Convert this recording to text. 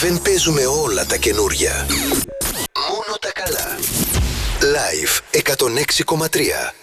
Δεν παίζουμε όλα τα καινούρια. Μόνο τα καλά. Live 106,3.